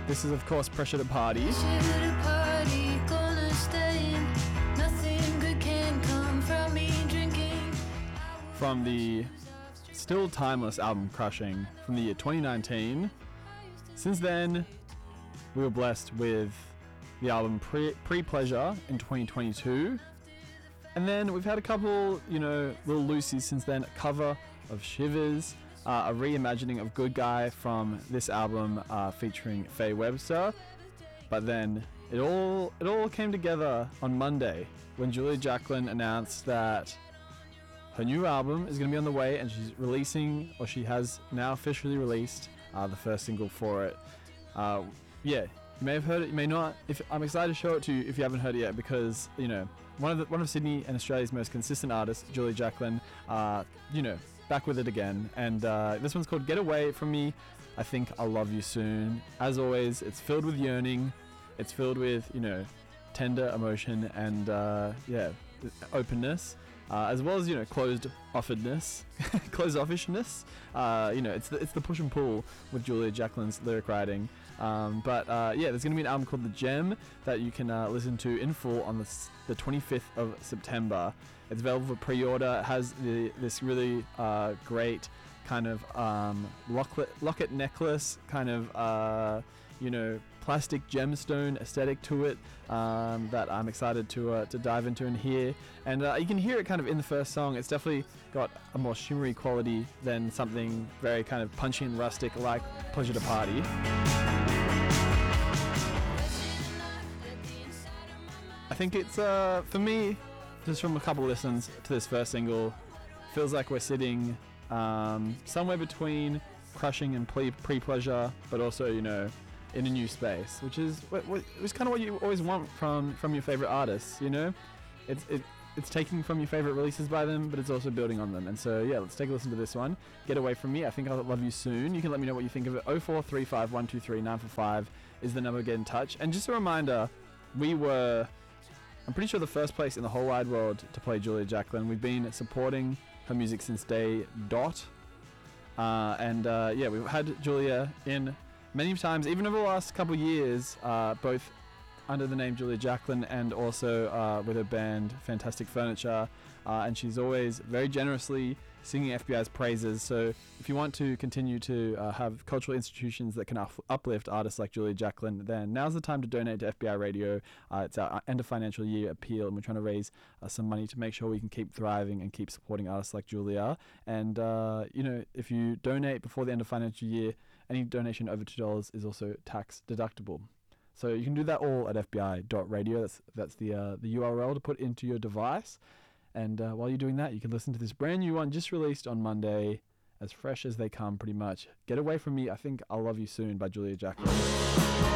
This is, of course, Pressure to Party. From the still timeless album Crushing from the year 2019. Since then, we were blessed with the album Pre-Pleasure in 2022. And then we've had a couple, little loosies since then. A cover of Shivers, a reimagining of Good Guy from this album featuring Faye Webster. But then it all came together on Monday when Julia Jacklin announced that her new album is going to be on the way, and she's releasing, or she has now officially released, the first single for it. You may have heard it, you may not. I'm excited to show it to you if you haven't heard it yet, because one of Sydney and Australia's most consistent artists, Julia Jacklin, back with it again. And this one's called Get Away From Me. I Think I'll Love You Soon. As always, it's filled with yearning. It's filled with tender emotion and openness. As well as closed-offedness, closed-offishness. It's the push and pull with Julia Jacklin's lyric writing. There's going to be an album called The Gem that you can listen to in full on the 25th of September. It's available for pre-order. It has this really great kind of locket necklace kind of plastic gemstone aesthetic to it that I'm excited to dive into and hear. And you can hear it kind of in the first song. It's definitely got a more shimmery quality than something very kind of punchy and rustic like Pleasure to Party. I think it's, for me, just from a couple listens to this first single, feels like we're sitting somewhere between Crushing and Pre-Pleasure, but also, in a new space, which is kind of what you always want from your favorite artists. It's taking from your favorite releases by them, but it's also building on them. And so let's take a listen to this one. Get Away From Me, I Think I'll Love You Soon. You can let me know what you think of it. 0435 123 945 is the number to get in touch. And just a reminder, I'm pretty sure the first place in the whole wide world to play Julia Jacklin. We've been supporting her music since day dot. We've had Julia in many times, even over the last couple of years, both under the name Julia Jacklin and also with her band Fantastic Furniture, and she's always very generously singing FBI's praises. So if you want to continue to have cultural institutions that can uplift artists like Julia Jacklin, then now's the time to donate to FBI Radio. It's our end of financial year appeal, and we're trying to raise some money to make sure we can keep thriving and keep supporting artists like Julia. And if you donate before the end of financial year, any donation over $2 is also tax deductible. So you can do that all at fbi.radio. That's the URL to put into your device. And while you're doing that, you can listen to this brand new one just released on Monday, as fresh as they come pretty much. Get Away From Me, I Think I'll Love You Soon by Julia Jacklin.